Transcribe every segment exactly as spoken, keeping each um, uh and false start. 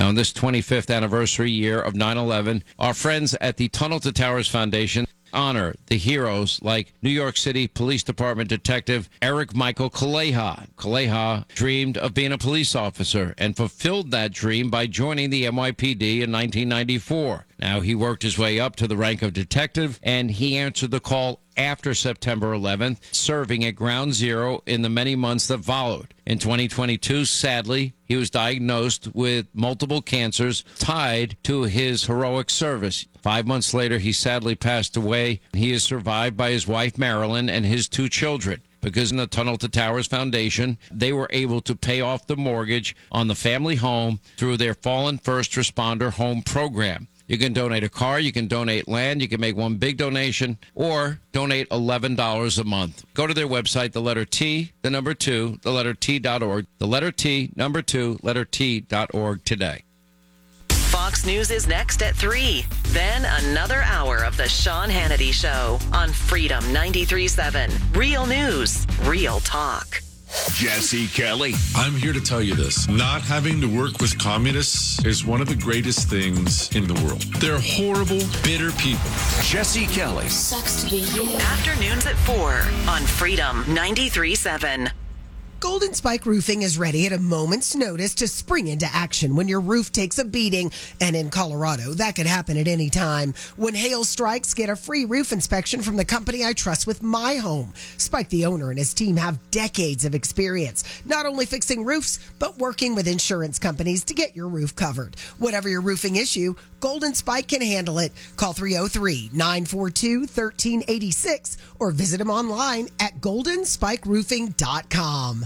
Now, on this twenty-fifth anniversary year of nine eleven, our friends at the Tunnel to Towers Foundation honor the heroes like New York City Police Department Detective Eric Michael Kaleha. Kaleha dreamed of being a police officer and fulfilled that dream by joining the N Y P D in nineteen ninety-four. Now, he worked his way up to the rank of detective, and he answered the call after September eleventh, serving at Ground Zero in the many months that followed. In twenty twenty-two, sadly, he was diagnosed with multiple cancers tied to his heroic service. Five months later, he sadly passed away. He is survived by his wife, Marilyn, and his two children. Because in the Tunnel to Towers Foundation, they were able to pay off the mortgage on the family home through their Fallen First Responder Home Program. You can donate a car, you can donate land, you can make one big donation, or donate eleven dollars a month. Go to their website, the letter T, the number two, the letter T dot org, the letter T, number two, letter T dot org today. Fox News is next at three. Then another hour of the Sean Hannity Show on Freedom ninety-three point seven. Real news, real talk. Jesse Kelly. I'm here to tell you this. Not having to work with communists is one of the greatest things in the world. They're horrible, bitter people. Jesse Kelly. Sucks to be you. Afternoons at four on Freedom ninety-three point seven. Golden Spike Roofing is ready at a moment's notice to spring into action when your roof takes a beating. And in Colorado, that could happen at any time. When hail strikes, get a free roof inspection from the company I trust with my home. Spike, the owner, and his team have decades of experience, not only fixing roofs, but working with insurance companies to get your roof covered. Whatever your roofing issue, Golden Spike can handle it. Call three oh three, nine four two, one three eight six or visit them online at golden spike roofing dot com.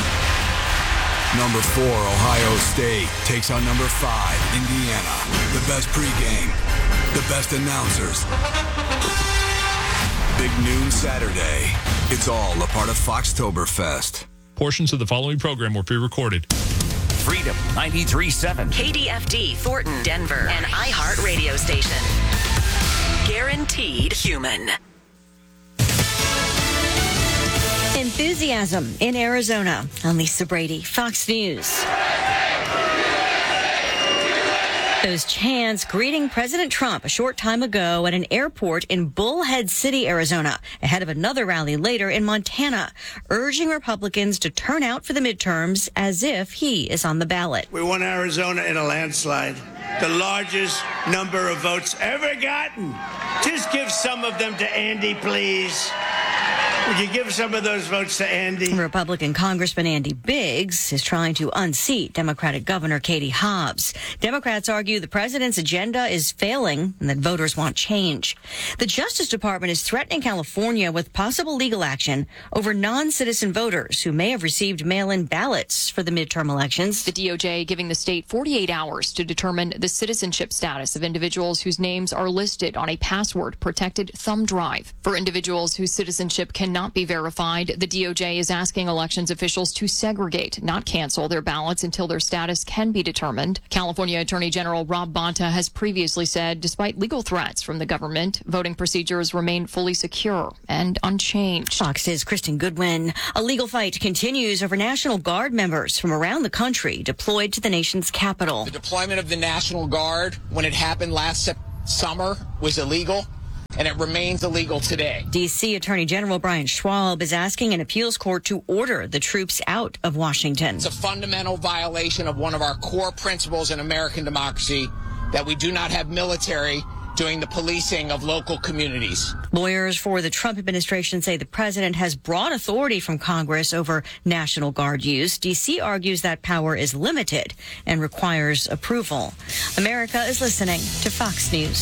Number four, Ohio State takes on number five, Indiana. The best pregame, the best announcers. Big noon Saturday. It's all a part of Foxtoberfest. Portions of the following program were pre-recorded. Freedom ninety-three point seven. K D F D, Thornton, Denver, an iHeart radio station. Guaranteed human. Enthusiasm in Arizona. I'm Lisa Brady, Fox News. Those chants greeting President Trump a short time ago at an airport in Bullhead City, Arizona, ahead of another rally later in Montana, urging Republicans to turn out for the midterms as if he is on the ballot. We won Arizona in a landslide, the largest number of votes ever gotten. Just give some of them to Andy, please. Would you give some of those votes to Andy? Republican Congressman Andy Biggs is trying to unseat Democratic Governor Katie Hobbs. Democrats argue the president's agenda is failing and that voters want change. The Justice Department is threatening California with possible legal action over non-citizen voters who may have received mail-in ballots for the midterm elections. The D O J giving the state forty-eight hours to determine the citizenship status of individuals whose names are listed on a password-protected thumb drive. For individuals whose citizenship cannot not be verified, the D O J is asking elections officials to segregate, not cancel their ballots until their status can be determined. California Attorney General Rob Bonta has previously said, despite legal threats from the government, voting procedures remain fully secure and unchanged. Fox's Kristen Goodwin. A legal fight continues over National Guard members from around the country deployed to the nation's capital. The deployment of the National Guard, when it happened last summer, was illegal. And it remains illegal today. D C Attorney General Brian Schwab is asking an appeals court to order the troops out of Washington. It's a fundamental violation of one of our core principles in American democracy that we do not have military doing the policing of local communities. Lawyers for the Trump administration say the president has broad authority from Congress over National Guard use. D C argues that power is limited and requires approval. America is listening to Fox News.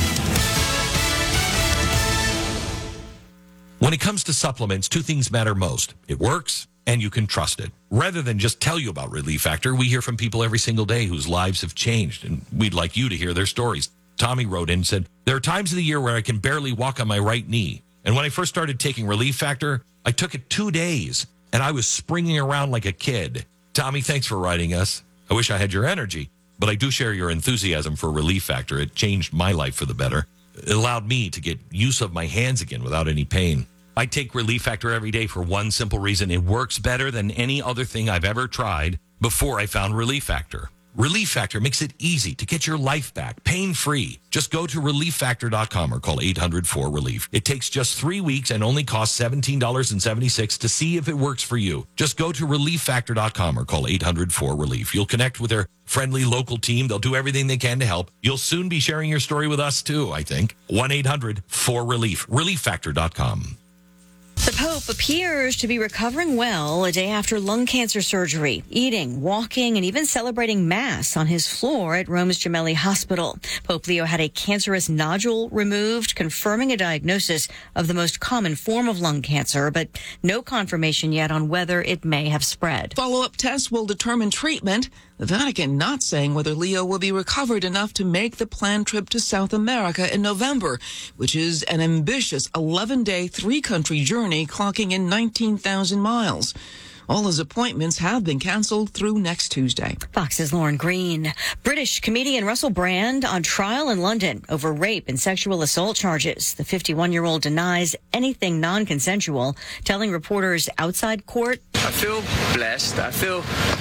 When it comes to supplements, two things matter most. It works, and you can trust it. Rather than just tell you about Relief Factor, we hear from people every single day whose lives have changed, and we'd like you to hear their stories. Tommy wrote in and said, there are times of the year where I can barely walk on my right knee. And when I first started taking Relief Factor, I took it two days, and I was springing around like a kid. Tommy, thanks for writing us. I wish I had your energy, but I do share your enthusiasm for Relief Factor. It changed my life for the better. It allowed me to get use of my hands again without any pain. I take Relief Factor every day for one simple reason. It works better than any other thing I've ever tried before I found Relief Factor. Relief Factor makes it easy to get your life back, pain-free. Just go to relief factor dot com or call eight hundred four relief. It takes just three weeks and only costs seventeen dollars and seventy-six cents to see if it works for you. Just go to relief factor dot com or call eight hundred four relief. You'll connect with their friendly local team. They'll do everything they can to help. You'll soon be sharing your story with us too, I think. one eight hundred four relief. relief factor dot com. The Pope appears to be recovering well a day after lung cancer surgery, eating, walking, and even celebrating Mass on his floor at Rome's Gemelli Hospital. Pope Leo had a cancerous nodule removed, confirming a diagnosis of the most common form of lung cancer, but no confirmation yet on whether it may have spread. Follow-up tests will determine treatment. The Vatican not saying whether Leo will be recovered enough to make the planned trip to South America in November, which is an ambitious eleven-day, three-country journey clocking in nineteen thousand miles. All his appointments have been canceled through next Tuesday. Fox's Lauren Green. British comedian Russell Brand on trial in London over rape and sexual assault charges. The fifty-one-year-old denies anything non-consensual, telling reporters outside court, I feel blessed. I feel,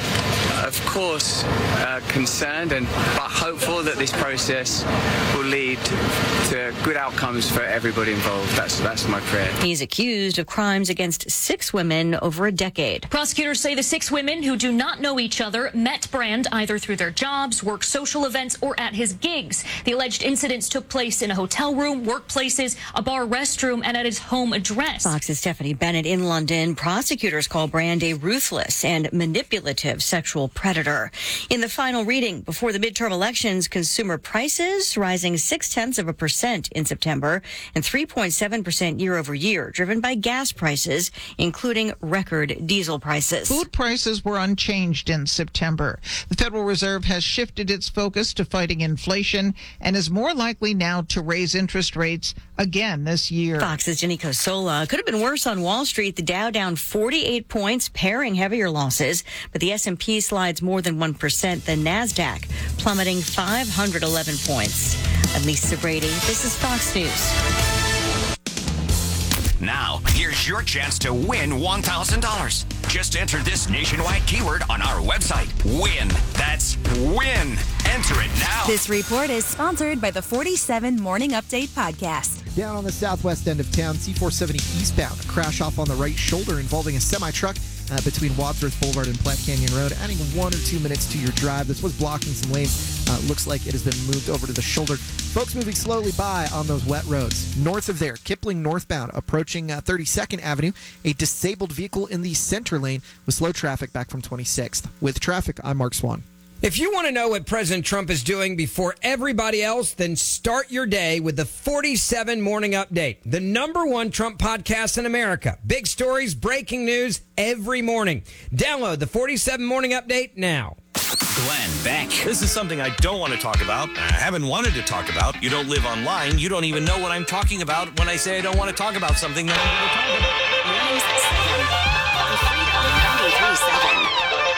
of course, uh, concerned and but hopeful that this process will lead to good outcomes for everybody involved. That's that's my prayer. He's accused of crimes against six women over a decade. Prosecutors say the six women who do not know each other met Brand either through their jobs, work social events, or at his gigs. The alleged incidents took place in a hotel room, workplaces, a bar restroom, and at his home address. Fox's Stephanie Bennett in London. Prosecutors call Brand a ruthless and manipulative sexual predator. In the final reading before the midterm elections, consumer prices rising six-tenths of a percent in September and three point seven percent year over year, driven by gas prices, including record diesel prices. Food prices were unchanged in September. The Federal Reserve has shifted its focus to fighting inflation and is more likely now to raise interest rates again this year. Fox's Jenny Cosola. Could have been worse on Wall Street. The Dow down forty-eight points, pairing heavier losses, but the S and P slides more than one percent. The NASDAQ plummeting five hundred eleven points. I'm Lisa Brady. This is Fox News. Now, here's your chance to win one thousand dollars. Just enter this nationwide keyword on our website. WIN. That's WIN. Enter it now. This report is sponsored by the forty-seven Morning Update podcast. Down on the southwest end of town, C four seventy eastbound, a crash off on the right shoulder involving a semi-truck uh, between Wadsworth Boulevard and Platte Canyon Road, adding one or two minutes to your drive. This was blocking some lanes. Uh, looks like it has been moved over to the shoulder. Folks moving slowly by on those wet roads. North of there, Kipling northbound, approaching uh, thirty-second Avenue, a disabled vehicle in the center lane with slow traffic back from twenty-sixth. With traffic, I'm Mark Swan. If you want to know what President Trump is doing before everybody else, then start your day with the forty-seven Morning Update, the number one Trump podcast in America. Big stories, breaking news every morning. Download the forty-seven Morning Update now. Glenn Beck. This is something I don't want to talk about. I haven't wanted to talk about. You don't live online. You don't even know what I'm talking about when I say I don't want to talk about something that I'm going to talk about. Mornings at seven on Freedom ninety-three point seven.